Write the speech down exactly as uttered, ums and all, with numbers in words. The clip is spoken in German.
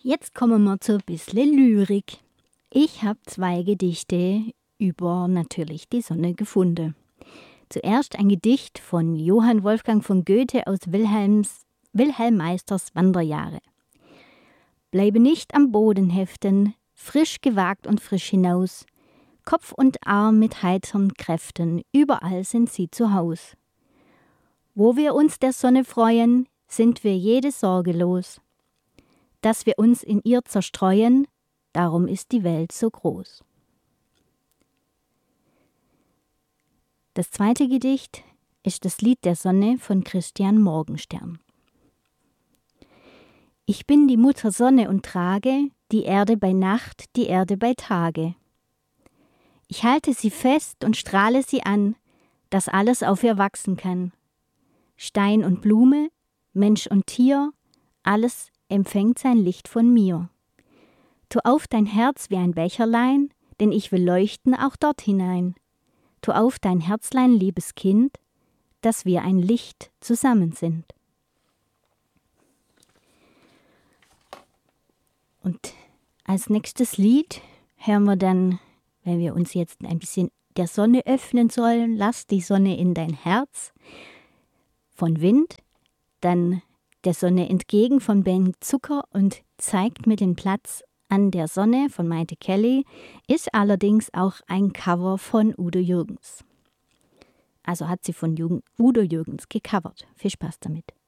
Jetzt kommen wir zu ein bisschen Lyrik. Ich habe zwei Gedichte über natürlich die Sonne gefunden. Zuerst ein Gedicht von Johann Wolfgang von Goethe aus Wilhelms, Wilhelm Meisters Wanderjahre. Bleibe nicht am Boden heften, frisch gewagt und frisch hinaus. Kopf und Arm mit heitern Kräften, überall sind sie zu Haus. Wo wir uns der Sonne freuen, sind wir jede Sorge los. Dass wir uns in ihr zerstreuen, darum ist die Welt so groß. Das zweite Gedicht ist das Lied der Sonne von Christian Morgenstern. Ich bin die Mutter Sonne und trage die Erde bei Nacht, die Erde bei Tage. Ich halte sie fest und strahle sie an, dass alles auf ihr wachsen kann. Stein und Blume, Mensch und Tier, alles empfängt sein Licht von mir. Tu auf dein Herz wie ein Becherlein, denn ich will leuchten auch dort hinein. Tu auf dein Herzlein, liebes Kind, dass wir ein Licht zusammen sind. Und als nächstes Lied hören wir dann, wenn wir uns jetzt ein bisschen der Sonne öffnen sollen, lass die Sonne in dein Herz, von Wind, dann der Sonne entgegen von Ben Zucker und zeigt mir den Platz an der Sonne von Maite Kelly, ist allerdings auch ein Cover von Udo Jürgens. Also hat sie von Udo Jürgens gecovert. Viel Spaß damit.